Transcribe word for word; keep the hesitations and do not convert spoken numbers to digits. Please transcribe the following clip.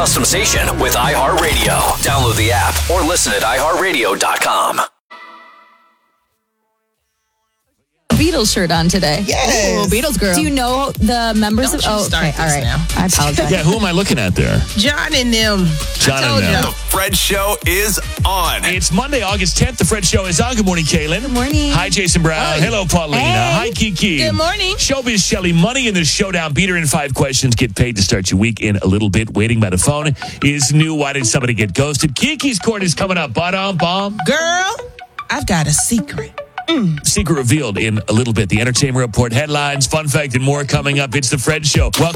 awesome station with iHeartRadio. Download the app or listen at i heart radio dot com. Beatles shirt on today. Yes. Ooh, Beatles girl. Do you know the members Don't of? you Oh, start okay, this all right. now. I apologize. Yeah, who am I looking at there? John and them. John I told and them. y'all. The Fred Show is on. It's Monday, August tenth. The Fred Show is on. Good morning, Kaylin. Good morning. Hi, Jason Brown. Hi. Hello, Paulina. Hey. Hi, Kiki. Good morning. Showbiz Shelly. Money in the showdown. Beat her in five questions. Get paid to start your week in a little bit. Waiting by the phone is new. Why did somebody get ghosted? Kiki's court is coming up. Bottom bomb. Girl, I've got a secret. Secret revealed in a little bit. The Entertainment Report, headlines, fun fact, and more coming up. It's the Fred Show. Welcome.